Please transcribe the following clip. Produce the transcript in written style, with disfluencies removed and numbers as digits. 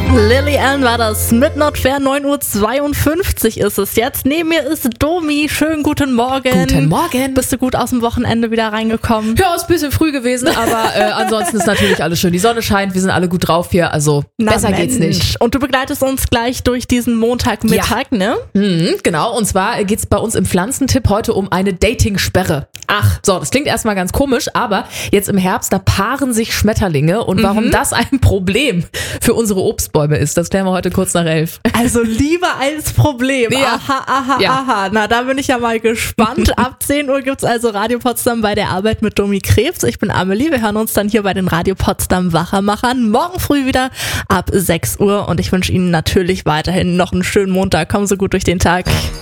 Lily Allen war das mit Not Fair, 9:52 Uhr ist es jetzt. Neben mir ist Domi. Schönen guten Morgen. Guten Morgen. Bist du gut aus dem Wochenende wieder reingekommen? Ja, ist ein bisschen früh gewesen, aber ansonsten ist natürlich alles schön. Die Sonne scheint, wir sind alle gut drauf hier, also besser geht's nicht. Und du begleitest uns gleich durch diesen Montagmittag, ne? Genau, und zwar geht's bei uns im Pflanzentipp heute um eine Dating-Sperre. Ach, so, das klingt erstmal ganz komisch, aber jetzt im Herbst, da paaren sich Schmetterlinge und warum das ein Problem für unsere Obstbäume ist, das klären wir heute kurz nach 11. Also Liebe als Problem. Ja. Aha. Na, da bin ich ja mal gespannt. Ab 10 Uhr gibt's also Radio Potsdam bei der Arbeit mit Domi Krebs. Ich bin Amelie. Wir hören uns dann hier bei den Radio Potsdam Wachermachern morgen früh wieder ab 6 Uhr und ich wünsche Ihnen natürlich weiterhin noch einen schönen Montag. Kommen Sie gut durch den Tag.